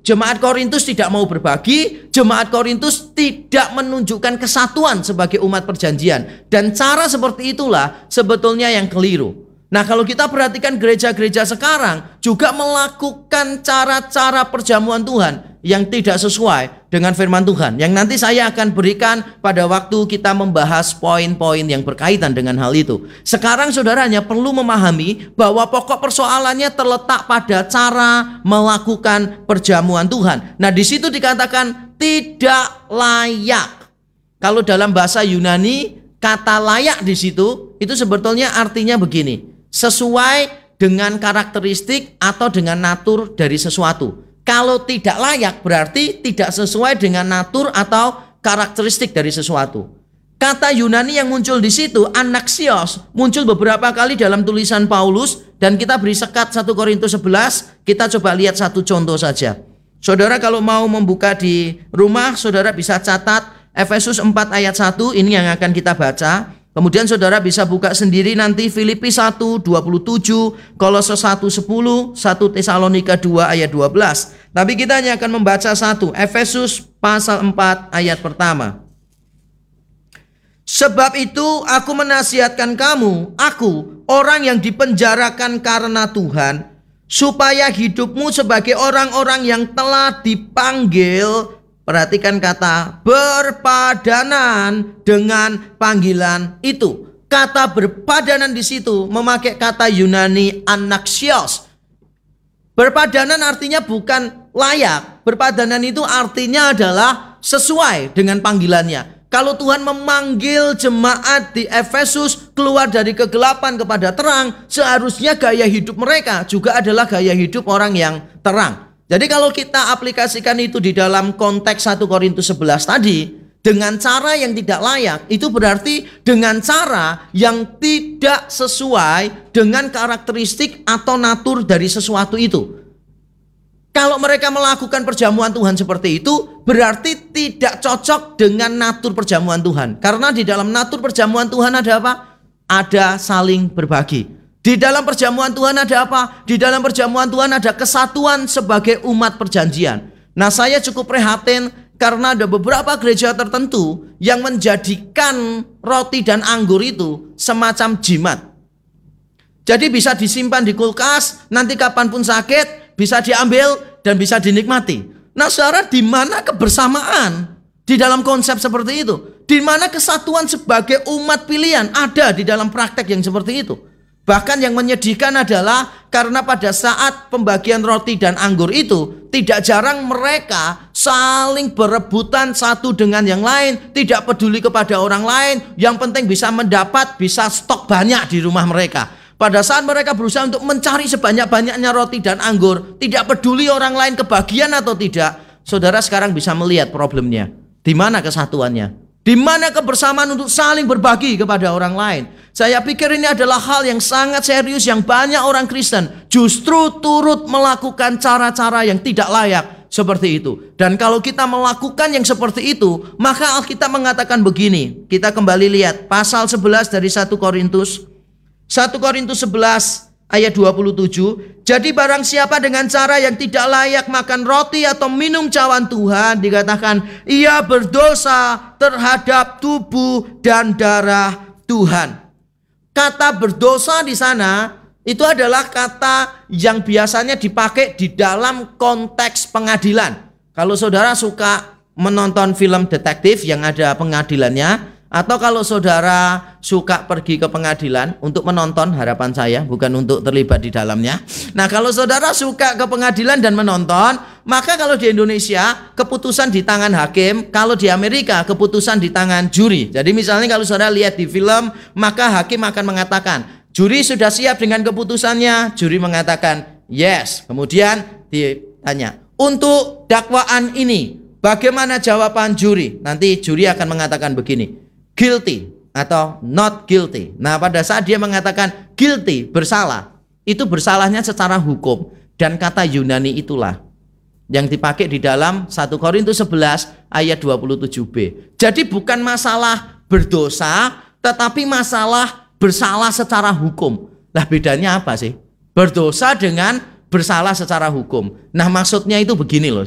Jemaat Korintus tidak mau berbagi, jemaat Korintus tidak menunjukkan kesatuan sebagai umat perjanjian. Dan cara seperti itulah sebetulnya yang keliru. Nah, kalau kita perhatikan gereja-gereja sekarang juga melakukan cara-cara perjamuan Tuhan yang tidak sesuai dengan firman Tuhan, yang nanti saya akan berikan pada waktu kita membahas poin-poin yang berkaitan dengan hal itu. Sekarang saudara hanya perlu memahami bahwa pokok persoalannya terletak pada cara melakukan perjamuan Tuhan. Nah, di situ dikatakan tidak layak. Kalau dalam bahasa Yunani, kata layak di situ itu sebetulnya artinya begini: sesuai dengan karakteristik atau dengan natur dari sesuatu. Kalau tidak layak berarti tidak sesuai dengan natur atau karakteristik dari sesuatu. Kata Yunani yang muncul di situ, anaxios, muncul beberapa kali dalam tulisan Paulus, dan kita beri sekat 1 Korintus 11. Kita coba lihat satu contoh saja. Saudara kalau mau membuka di rumah, saudara bisa catat Efesus 4 ayat 1, ini yang akan kita baca. Kemudian saudara bisa buka sendiri nanti Filipi 1:27, Kolose 1:10, 1 Tesalonika 2 ayat 12. Tapi kita hanya akan membaca satu, Efesus pasal 4 ayat pertama. Sebab itu aku menasihatkan kamu, aku orang yang dipenjarakan karena Tuhan, supaya hidupmu sebagai orang-orang yang telah dipanggil. Perhatikan kata berpadanan dengan panggilan itu. Kata berpadanan di situ memakai kata Yunani anaxios. Berpadanan artinya bukan layak. Berpadanan itu artinya adalah sesuai dengan panggilannya. Kalau Tuhan memanggil jemaat di Efesus keluar dari kegelapan kepada terang, seharusnya gaya hidup mereka juga adalah gaya hidup orang yang terang. Jadi kalau kita aplikasikan itu di dalam konteks 1 Korintus 11 tadi, dengan cara yang tidak layak, itu berarti dengan cara yang tidak sesuai dengan karakteristik atau natur dari sesuatu itu. Kalau mereka melakukan perjamuan Tuhan seperti itu, berarti tidak cocok dengan natur perjamuan Tuhan. Karena di dalam natur perjamuan Tuhan ada apa? Ada saling berbagi. Di dalam perjamuan Tuhan ada apa? Di dalam perjamuan Tuhan ada kesatuan sebagai umat perjanjian. Nah, saya cukup prihatin karena ada beberapa gereja tertentu yang menjadikan roti dan anggur itu semacam jimat. Jadi bisa disimpan di kulkas, nanti kapanpun sakit bisa diambil dan bisa dinikmati. Nah, saudara, di mana kebersamaan di dalam konsep seperti itu? Di mana kesatuan sebagai umat pilihan ada di dalam praktek yang seperti itu? Bahkan yang menyedihkan adalah karena pada saat pembagian roti dan anggur itu, tidak jarang mereka saling berebutan satu dengan yang lain, tidak peduli kepada orang lain, yang penting bisa mendapat, bisa stok banyak di rumah mereka. Pada saat mereka berusaha untuk mencari sebanyak-banyaknya roti dan anggur, tidak peduli orang lain kebagian atau tidak, saudara sekarang bisa melihat problemnya. Di mana kesatuannya? Di mana kebersamaan untuk saling berbagi kepada orang lain? Saya pikir ini adalah hal yang sangat serius yang banyak orang Kristen justru turut melakukan cara-cara yang tidak layak seperti itu. Dan kalau kita melakukan yang seperti itu, maka Alkitab mengatakan begini. Kita kembali lihat pasal 11 dari 1 Korintus. 1 Korintus 11 ayat 27. Jadi barang siapa dengan cara yang tidak layak makan roti atau minum cawan Tuhan, dikatakan ia berdosa terhadap tubuh dan darah Tuhan. Kata berdosa di sana itu adalah kata yang biasanya dipakai di dalam konteks pengadilan. Kalau saudara suka menonton film detektif yang ada pengadilannya, atau kalau saudara suka pergi ke pengadilan untuk menonton, harapan saya bukan untuk terlibat di dalamnya. Nah, kalau saudara suka ke pengadilan dan menonton, maka kalau di Indonesia keputusan di tangan hakim, kalau di Amerika keputusan di tangan juri. Jadi misalnya kalau saudara lihat di film, maka hakim akan mengatakan, juri sudah siap dengan keputusannya. Juri mengatakan yes. Kemudian ditanya, untuk dakwaan ini bagaimana jawaban juri? Nanti juri akan mengatakan begini, guilty atau not guilty. Nah, pada saat dia mengatakan guilty, bersalah, itu bersalahnya secara hukum. Dan kata Yunani itulah yang dipakai di dalam 1 Korintus 11 ayat 27b. Jadi bukan masalah berdosa, tetapi masalah bersalah secara hukum. Lah, bedanya apa sih? Berdosa dengan bersalah secara hukum. Nah, maksudnya itu begini loh.